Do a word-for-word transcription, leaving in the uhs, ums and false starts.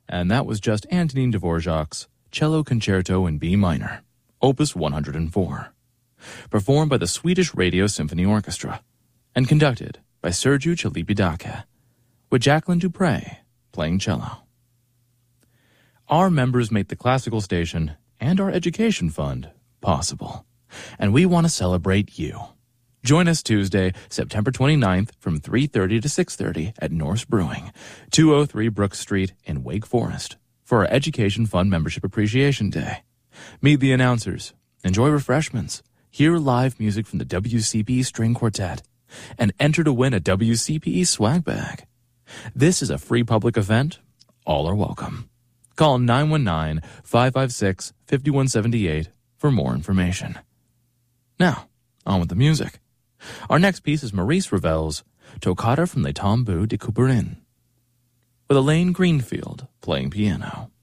And that was just Antonin Dvorak's Cello Concerto in B minor, Opus one hundred four, performed by the Swedish Radio Symphony Orchestra and conducted by Sergiu Celibidache, with Jacqueline Dupre playing cello. Our members make the Classical Station and our education fund possible, and we want to celebrate you. Join us Tuesday, September twenty-ninth from three thirty to six thirty at Norse Brewing, two oh three Brooks Street in Wake Forest, for our Education Fund Membership Appreciation Day. Meet the announcers, enjoy refreshments, hear live music from the W C P E String Quartet, and enter to win a W C P E swag bag. This is a free public event. All are welcome. Call nine one nine, five five six, five one seven eight for more information. Now, on with the music. Our next piece is Maurice Ravel's Toccata from Les Tombeaux de Couperin, with Elaine Greenfield playing piano.